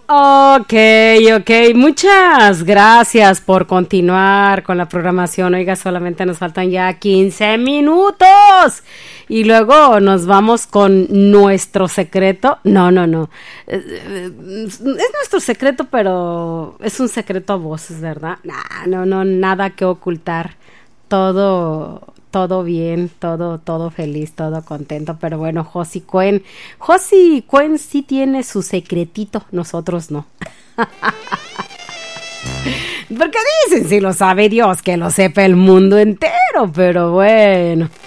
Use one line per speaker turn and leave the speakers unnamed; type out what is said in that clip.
Ok, muchas gracias por continuar con la programación. Oiga, solamente nos faltan ya 15 minutos y luego nos vamos con nuestro secreto. No, es nuestro secreto, pero es un secreto a voces, ¿verdad? No, nada que ocultar. Todo bien, todo feliz, todo contento, pero bueno, Josie Cuen sí tiene su secretito, nosotros no. Porque dicen, si lo sabe Dios, que lo sepa el mundo entero, pero bueno.